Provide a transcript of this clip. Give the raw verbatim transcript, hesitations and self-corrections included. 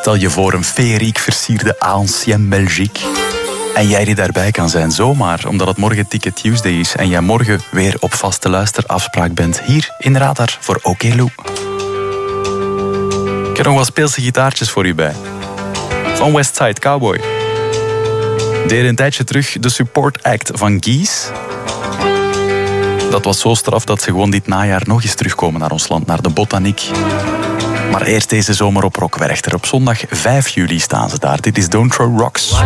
Stel je voor een feeriek versierde Ancienne Belgique. En jij die daarbij kan zijn, zomaar, omdat het morgen Ticket Tuesday is en jij morgen weer op vaste luisterafspraak bent, hier in Radar voor OK Lou. Ik heb nog wat speelse gitaartjes voor u bij. Van Westside Cowboy. Deed een tijdje terug de support act van Geese. Dat was zo straf dat ze gewoon dit najaar nog eens terugkomen naar ons land, naar de Botaniek. Maar eerst deze zomer op Rock Werchter. Op zondag vijf juli staan ze daar. Dit is Don't Throw Rocks.